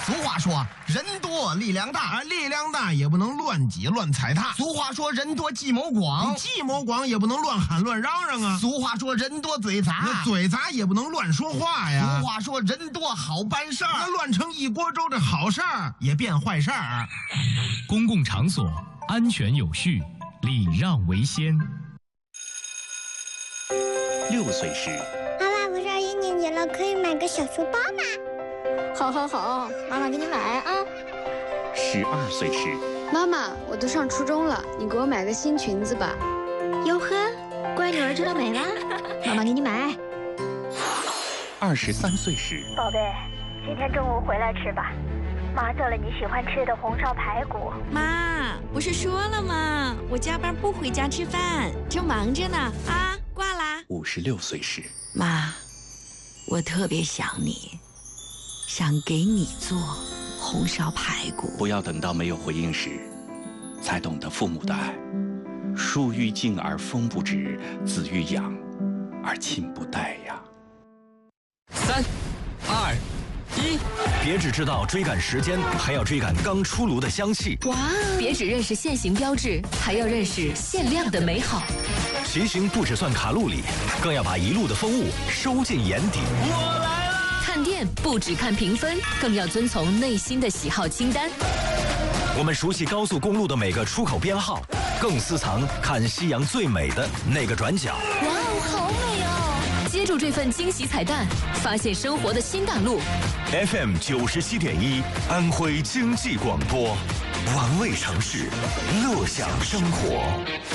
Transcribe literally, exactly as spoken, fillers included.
俗话说，人多力量大， 啊，力量大也不能乱挤乱踩踏。 俗话说，人多计谋广， 计谋广也不能乱喊乱嚷嚷啊。 俗话说，人多嘴杂， 那嘴杂也不能乱说话呀。 俗话说，人多好办事儿， 那乱成一锅粥，这好事儿也变坏事儿。 公共场所安全有序，礼让为先。 六岁时， 妈妈，我上一年级了，可以买个小书包吗？ 好好好，妈妈给你买啊。 十二岁时， 妈妈，我都上初中了，你给我买个新裙子吧。 哟呵，乖女儿知道美啦，妈妈给你买。 二十三岁时， 宝贝，今天中午回来吃吧，妈做了你喜欢吃的红烧排骨。 妈，不是说了吗？我加班不回家吃饭，正忙着呢。啊，挂啦。 五十六岁时， 妈，我特别想你，想给你做红烧排骨。 不要等到没有回应时，才懂得父母的爱。树欲静而风不止，子欲养而亲不待呀。 三、二、一，别只知道追赶时间，还要追赶刚出炉的香气。 哇！别只认识现行标志，还要认识限量的美好。 骑行不只算卡路里，更要把一路的风物收进眼底。我来了！ 看店不只看评分，更要遵从内心的喜好清单。 我们熟悉高速公路的每个出口编号，更私藏看夕阳最美的那个转角。 哇哦，好美哦！接住这份惊喜彩蛋，发现生活的新大陆。 F M 九十七点一，安徽经济广播，玩味城市，乐享生活。